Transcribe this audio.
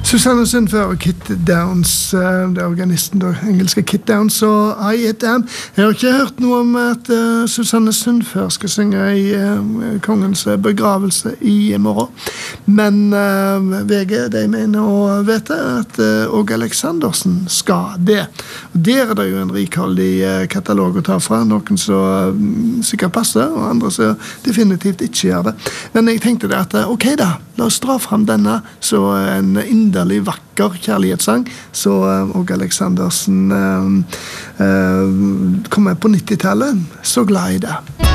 Susanne Sundfør og Kit Downs, det er organisten, det engelske Kit Downs og I It Am. Jeg har ikke hørt noe om at Susanne Sundfør skal synge i kongens begravelse i morgen. Men VG, de mener å vite at Åge Aleksandersen skal det. Og der er det jo en rikholdig katalog å ta fra, noen som sikkert passer, og andre som definitivt ikke gjør det. Men jeg tenkte det at, ok da, la oss dra frem denne, så en inderlig vakker kjærlighetssang, så Åge Aleksandersen kommer på 90-tallet, så glad i det.